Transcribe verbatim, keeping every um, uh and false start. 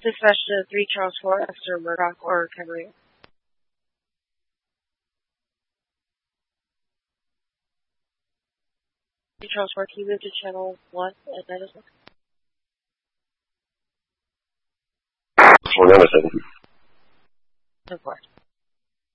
Dispatch to three Charles four after Murdoch or Cabaret. three Charles four, can you move to channel one at nine oh six? four nine oh seven. Of course.